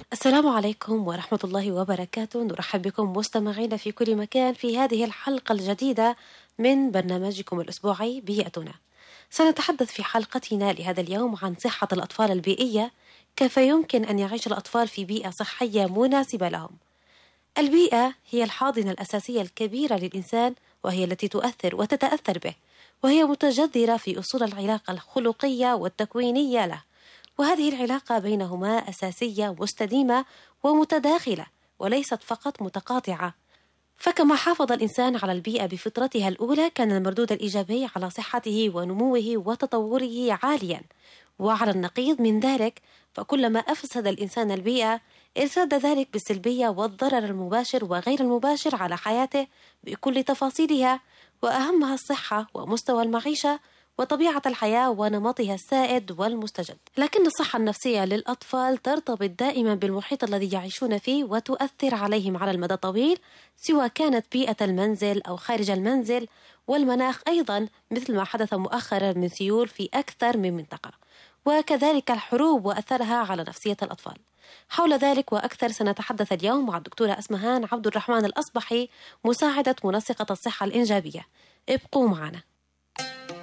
السلام عليكم ورحمة الله وبركاته. نرحب بكم مستمعين في كل مكان في هذه الحلقة الجديدة من برنامجكم الأسبوعي بيئتنا. سنتحدث في حلقتنا لهذا اليوم عن صحة الأطفال البيئية، كيف يمكن أن يعيش الأطفال في بيئة صحية مناسبة لهم. البيئة هي الحاضنة الأساسية الكبيرة للإنسان، وهي التي تؤثر وتتأثر به، وهي متجذرة في أصول العلاقة الخلقية والتكوينية له، وهذه العلاقة بينهما أساسية مستديمة ومتداخلة وليست فقط متقاطعة. فكما حافظ الإنسان على البيئة بفطرتها الأولى، كان المردود الإيجابي على صحته ونموه وتطوره عاليا، وعلى النقيض من ذلك فكلما أفسد الإنسان البيئة ارتد ذلك بالسلبية والضرر المباشر وغير المباشر على حياته بكل تفاصيلها، وأهمها الصحة ومستوى المعيشة وطبيعة الحياة ونمطها السائد والمستجد. لكن الصحة النفسية للأطفال ترتبط دائما بالمحيط الذي يعيشون فيه وتؤثر عليهم على المدى الطويل، سواء كانت بيئة المنزل أو خارج المنزل، والمناخ أيضا، مثل ما حدث مؤخرا من سيول في أكثر من منطقة، وكذلك الحروب وأثرها على نفسية الأطفال. حول ذلك وأكثر سنتحدث اليوم مع الدكتورة أسمهان عبد الرحمن الأصبحي، مساعدة منسقة الصحة الإنجابية. ابقوا معنا.